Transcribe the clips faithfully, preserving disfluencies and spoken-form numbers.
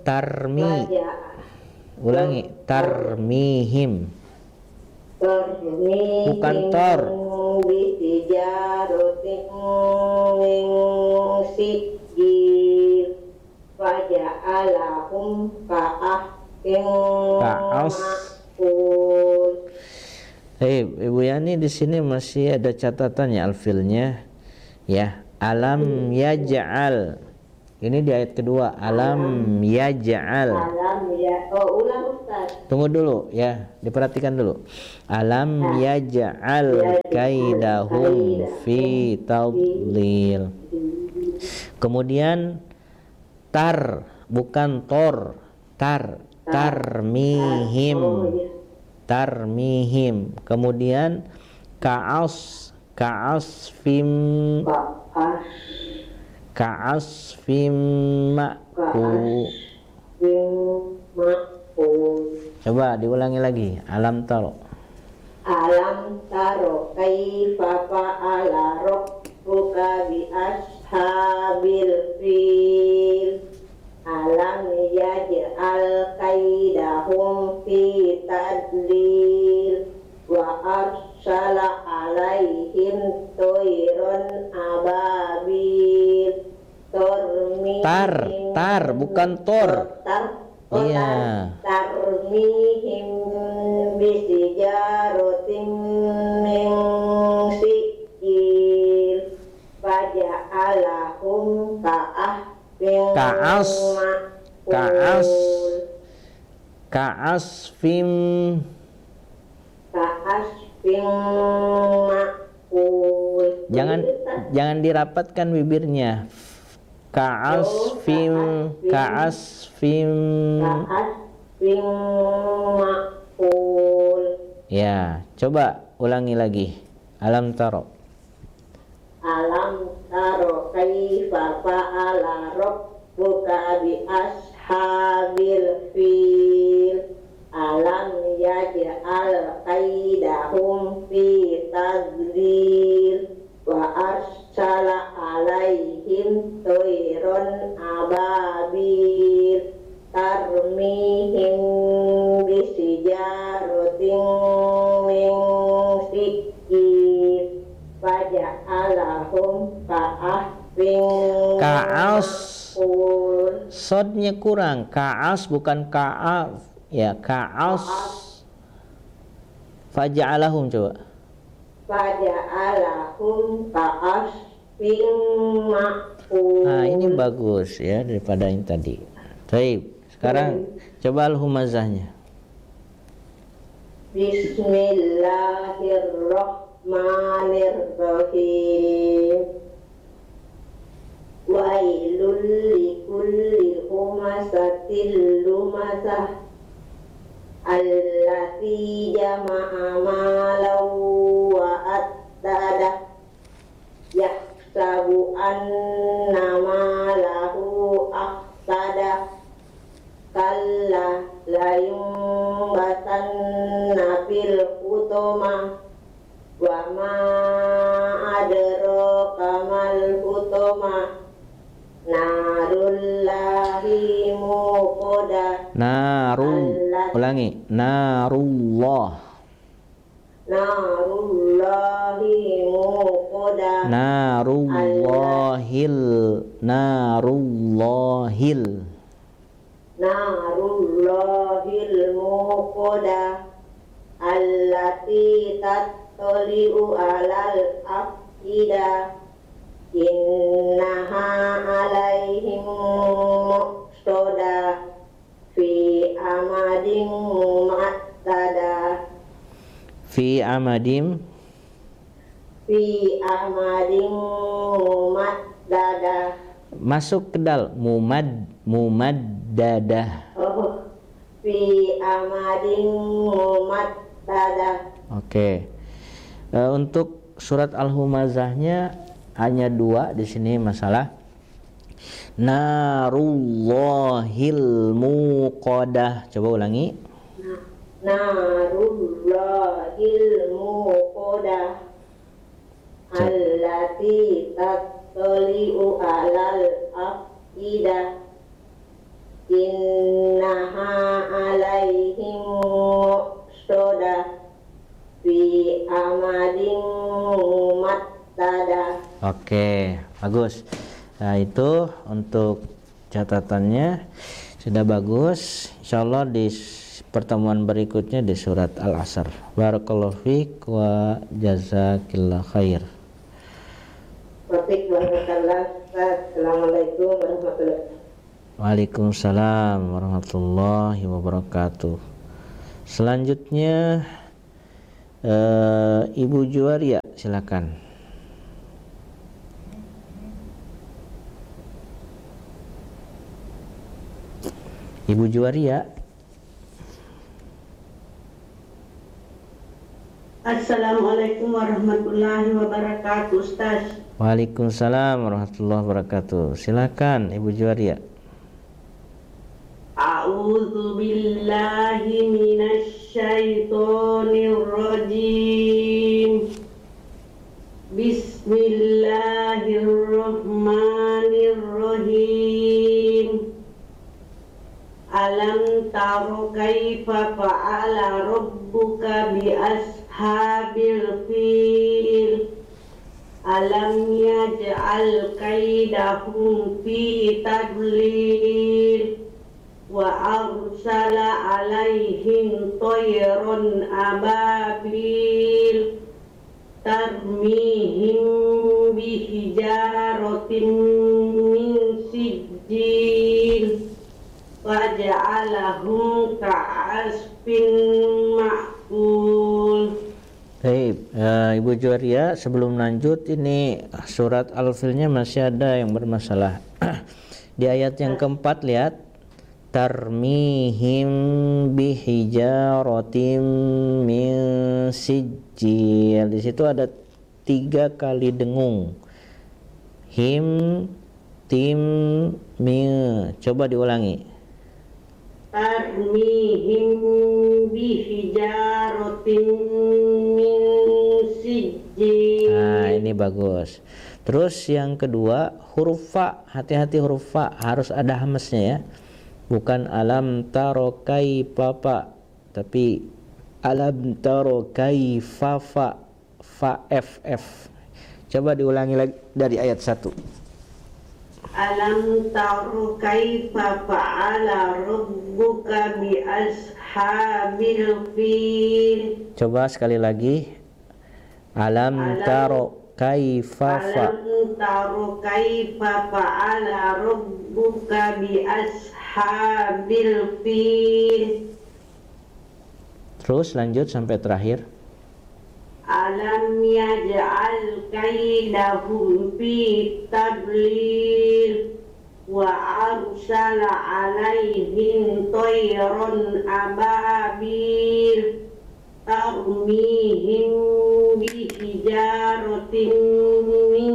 tarmi. Faja'a. Ulangi, tarmihim. Tarmihim Bukan tor. Bisijarotin min sijil faja'alahum ka'ahkin Ka'as. ma'kul. Hei, Ibu Yani di sini masih ada catatannya alfilnya ya. Alam yaj'al. Ini di ayat kedua. Alam yaj'al. Alam ya. Oh, ulang Ustaz. Tunggu dulu ya, diperhatikan dulu. Alam yaj'al kaidahum fi tadlil. Kemudian tar, bukan tor. Tar, tarmihim. Tarmihim. Kemudian ka'as, ka'asfim, Ka'as. ka'asfim ma'ku. Ma'kul. Coba diulangi lagi. Alam taro. Alam taro kaifa fa'ala rabbuka bi ashabil fil. Alam yaj'al kaidahum fi tadlil wa arsala alaihim tuyran ababil turmihim. Tar, tar bukan tor. Tar, oh, Iya. tar, tarmihim bisijarotin min sijil faja'alahum ka'ah Ka'as, ka'as, ka'as fim, ka'as fim ma'kul. jangan jangan dirapatkan bibirnya. Ka'as fim, ka'as fim. Ka'as fim ma'kul. Ya, coba ulangi lagi. Alam taro. Alam taro kaifa fa'ala rabbuka bi ashabil fil. Alam yaj'al kaidahum fi tadlil wa arsala alaihim tuyran ababil tarmihim bisijaratin min sijil faja'alahum ka'asfin Ka'as. ma'kul. Sodnya kurang. Ka'as bukan ka'af. Ya, ka'as. Faja'alahum coba. Faja'alahum ka'asfin ma'kul. Nah, ini bagus ya daripada yang tadi. Baik, sekarang coba al-humazahnya. Bismillahirrahmanirrahim. Wailul likulli humazatil lumazah allati jama'a malan wa addada yahsabu anna malahu akhsada kalla la yumbatanna fil hutama wa ma adraka mal hutama narullahi muqada. Narul, ulangi. Narullah. Narullahi muqada. Narullahil. Narullahil. Narullahil muqada allati tattali'u alal afida innaha alaihim muqtada fi amadin mu'attada. Fi amadim. Fi amadin mu'attada. Masuk ke dal. Mumad, mumaddadah. Oh, fi amadin mu'attada. Oke. E, untuk surat al-humazahnya hanya dua di sini masalah. Narullahil muqadah. Coba ulangi. Narullahil muqadah allati tattali'u alal afidah innaha alaihim muqsadah fi amadin mattada. Oke, bagus. Nah, itu untuk catatannya sudah bagus. Insyaallah di pertemuan berikutnya di surat Al-Asr. Barakallahu fiik wa jazakillah khair. Assalamualaikum warahmatullahi wabarakatuh. Waalaikumsalam warahmatullahi wabarakatuh. Selanjutnya uh, Ibu Juwaria, silakan. Ibu Juwaria. Assalamualaikum warahmatullahi wabarakatuh, Ustaz. Waalaikumsalam warahmatullahi wabarakatuh. Silakan Ibu Juwaria. A'udzu billahi minasy syaithanir rajim. Bismillahirrahmanirrahim. Alam taro kaifa fa'ala rabbuka bi ashabil fil. Alam yaj'al kaidahum fi tadlil. Wa arsala alaihim tayran ababil tarmihim bihijaratin min sijil waja'alahum ka'asfin ma'kul. Baik, uh, Ibu Juwaria, sebelum lanjut ini surat Al-Filnya masih ada yang bermasalah. Di ayat yang keempat lihat, tarmihim bihijaratim min sijil. Di situ ada tiga kali dengung. Him, tim, min. Coba diulangi. Tarmihim bihijaratin min sijil. Nah, ini bagus. Terus yang kedua, huruf fa. Hati-hati huruf fa, harus ada hamesnya ya. Bukan alam taro kaifa fa, tapi alam taro kaifa fa, fa f f. Coba diulangi lagi dari ayat satu. Alam taro kaifa fa'ala rabbuka bi ashabil fil. Coba sekali lagi. Alam, alam taro kaifa fa. Alam taro kaifa fa'ala rabbuka bi ashabil fil. Terus lanjut sampai terakhir. Alam yaj'al kaidahum fi tadlil wa arsala alaihim tayran ababil tarmihim bihijaratin min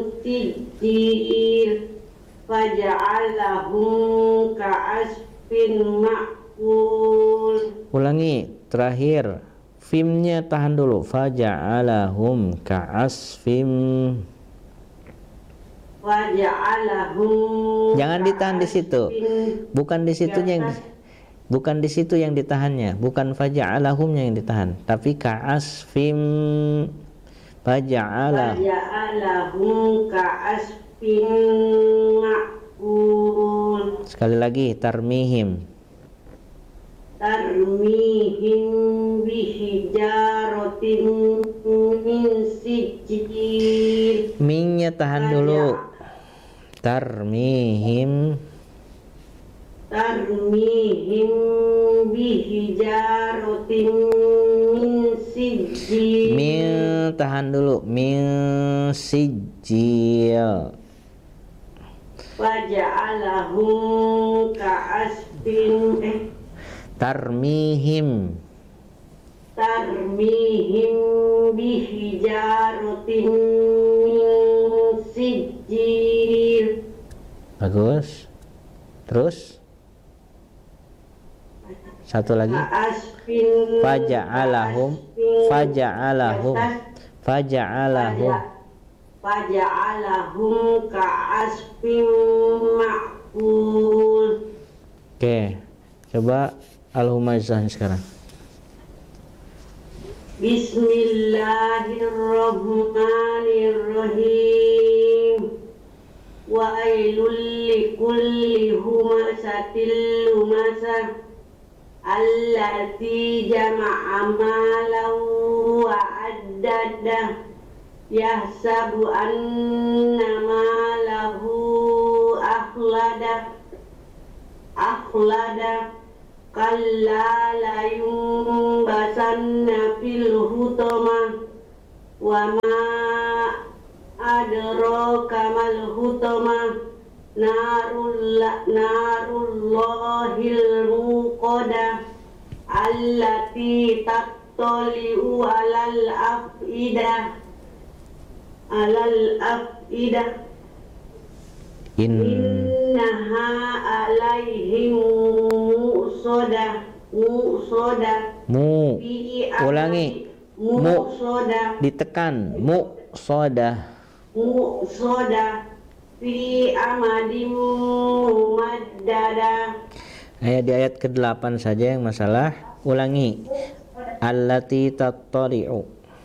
sijil faja'alahum ka'asfin ma'kul. Ulangi terakhir. Fimnya tahan dulu. Faja'alahum ka'asfim. Faja'alahum. Jangan ditahan di situ. Bukan di situnya yang bukan di situ yang ditahannya. Bukan faja'alahumnya yang ditahan, tapi ka'asfim. Faja'alah. Faja'alahum ka'asfim ma'kul. Sekali lagi, tarmihim. Tarmihim bihijaratin min sijil. Minnya tahan dulu. Tarmihim. Tarmihim bihijaratin min sijil. Min tahan dulu. Min sijil. Waja'alahum ka'asfin eh Tarmihim. Tarmihim bihijaratin min sijil. Bagus. Terus satu lagi. Faja'alahum. Faja'alahum. Faja'alahum. Faja'alahum ka'asfin ma'kul. Oke, coba Al-Humazah sekarang. Bismillahirrahmanirrahim. Wa ailul likulli humasatil lumasah allati jama'a malan wa addadah yahsabu anna malahu akhlada akhlada kalla la yumbasanna fil hutama wa ma adraka mal hutama narul narullahil muqadah allati tattali'u alal afidah alal afidah In innaha alaihim mu'sodah mu'sodah mu fi ulangi mu mu'sodah ditekan mu sodah mu'sodah fi amadim mumaddadah. ayat di ayat kedelapan saja yang masalah. Ulangi. Allati tattali'u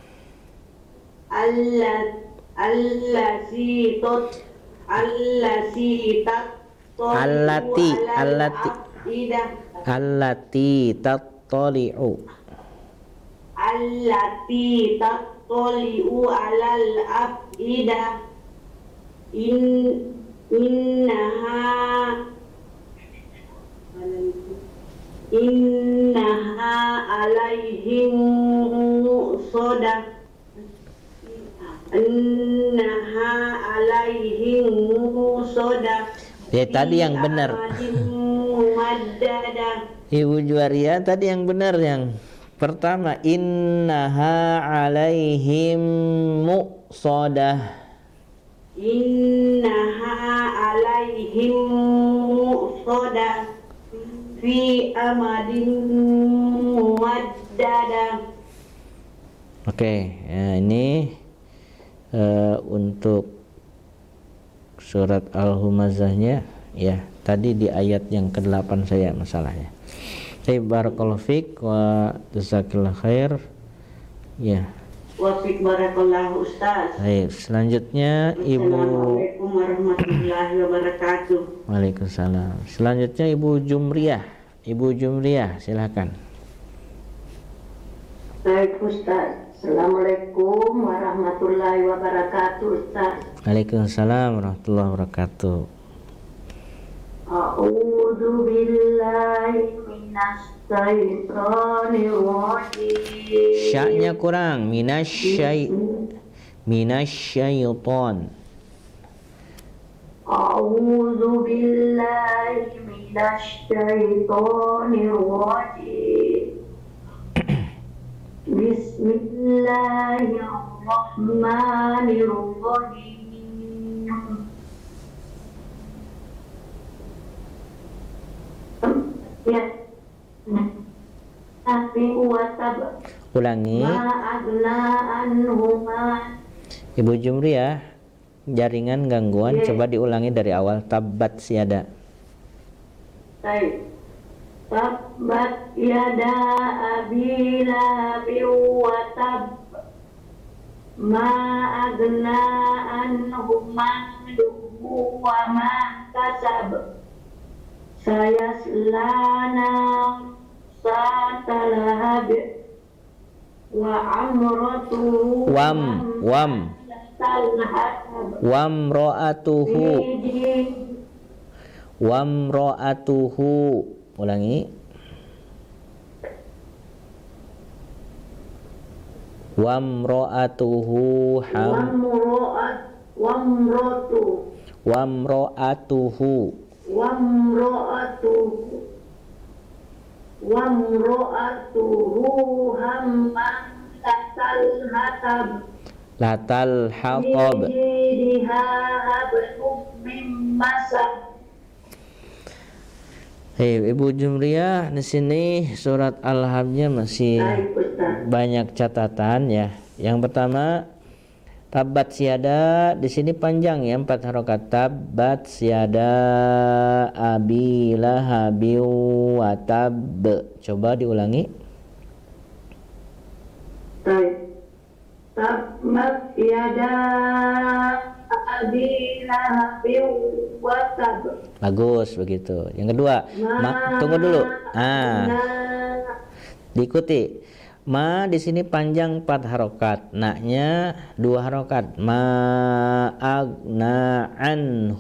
Allah allasi tot allasi tattali'u Allati alal allati afidah allati tattali'u allati tattali'u alal afidah in innaha innaha alaihim mu'sodah innaha alaihim mu'sodah. Ya tadi yang benar. Ibu Juwaria tadi yang benar yang pertama innaha alaihim mu'sodah. Innaha alaihim mu'sodah fi amadin mumaddadah. Oke, ya ini uh, untuk surat Al-Humazahnya ya. Tadi di ayat yang kedelapan saya masalahnya. Baik, barakallahu fiik wa jazakillah khair. Ya. Wa fiik barakallahu Ustaz. Baik, selanjutnya Ibu Assalamualaikum warahmatullahi wabarakatuh. Waalaikumsalam. Selanjutnya Ibu Jumriyah. Ibu Jumriyah, silakan. Baik Ustaz. Assalamualaikum warahmatullahi wabarakatuh Ustaz. Waalaikumsalam warahmatullahi wabarakatuh. A'udzu billahi minas syaitonir rajim. Sya-nya kurang. Minasyai minasyaiton. A'udzu billahi minas syaitonir rajim. Bismillahirrahmanirrahim. Ya. Tapi wasab. Ulangi. Ma'agna anhuma. Ibu Jumriyah, jaringan gangguan, Yeah. coba diulangi dari awal. Tabbat siada. Baik. Tabbat yada abi lahabin wa tab. Ma agna anhu maluhu wa ma kasab. Saya selana satalahab wa amratuhu Wam wam talhab. wamro'atuhu wamro'atuhu. Ulangi. Wamro'atuhu ham Wamro'at wamrotu wamro'atuhu wamro'atuhu wamro'atuhu hamman latal hatab latal haqab. bijidiha hablum mim masad. Hei, Ibu Jumriyah, di sini surat Al-Hamzah masih Baik Ustaz. banyak catatan ya. Yang pertama, Tabat siada di sini panjang ya, empat harokat. Tabat siada abi lahabi wa tab. Coba diulangi. Baik. Tabat yada abi lahabin wa tab. Bagus begitu. Yang kedua, ma, tunggu dulu. Ah, diikuti. Ma di sini panjang empat harokat, na-nya dua harokat. Ma agna an